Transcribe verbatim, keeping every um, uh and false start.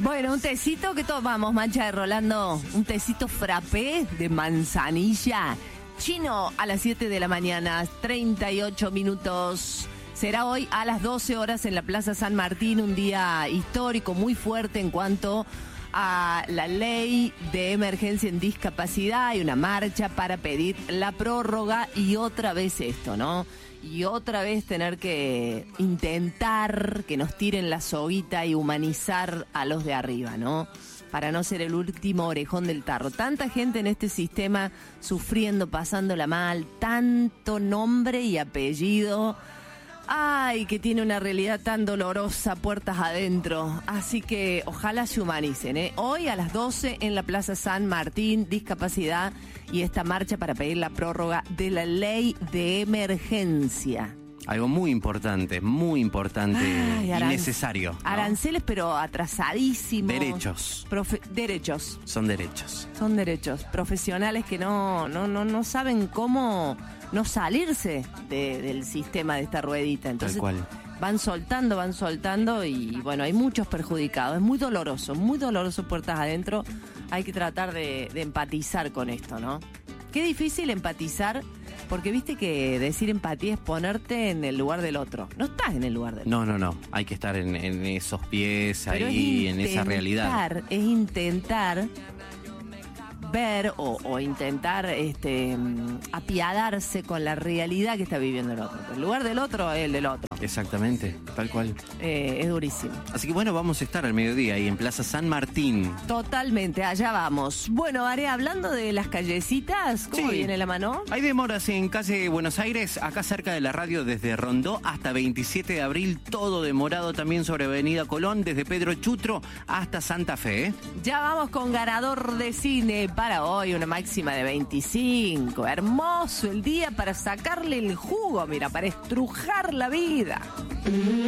Bueno, un tecito que tomamos, Mancha de Rolando. Un tecito frappé de manzanilla. Chino a las siete de la mañana, treinta y ocho minutos. Será hoy a las doce horas en la Plaza San Martín, un día histórico muy fuerte en cuanto a la ley de emergencia en discapacidad. Hay una marcha para pedir la prórroga y otra vez esto, ¿no? Y otra vez tener que intentar que nos tiren la soguita y humanizar a los de arriba, ¿no? Para no ser el último orejón del tarro. Tanta gente en este sistema sufriendo, pasándola mal, tanto nombre y apellido. Ay, que tiene una realidad tan dolorosa, puertas adentro. Así que ojalá se humanicen, ¿eh? Hoy a las doce en la Plaza San Martín, discapacidad y esta marcha para pedir la prórroga de la ley de emergencia. Algo muy importante, muy importante Ay, y aran- necesario, ¿no? Aranceles, pero atrasadísimos. Derechos. Profe- derechos. Son derechos. Son derechos. Profesionales que no, no, no, no saben cómo no salirse de- del sistema de esta ruedita. Entonces, Tal cual. van soltando, van soltando y bueno, hay muchos perjudicados. Es muy doloroso, muy doloroso puertas adentro. Hay que tratar de, de empatizar con esto, ¿no? Qué difícil empatizar, porque viste que decir empatía es ponerte en el lugar del otro. No estás en el lugar del otro. No, no, no. Hay que estar en, en esos pies, Pero ahí, es en esa realidad. intentar, Es intentar ver o, o intentar este, mm, apiadarse con la realidad que está viviendo el otro. El lugar del otro es el del otro. Exactamente, tal cual. Eh, es durísimo. Así que bueno, vamos a estar al mediodía ahí en Plaza San Martín. Totalmente, allá vamos. Bueno, Are, hablando de las callecitas, ¿cómo Sí. viene la mano? Hay demoras en calle Buenos Aires, acá cerca de la radio, desde Rondó hasta veintisiete de abril, todo demorado. También sobre Avenida Colón, desde Pedro Chutro hasta Santa Fe, ¿eh? Ya vamos con ganador de cine para hoy, una máxima de veinticinco. Hermoso el día para sacarle el jugo, mira, para estrujar la vida.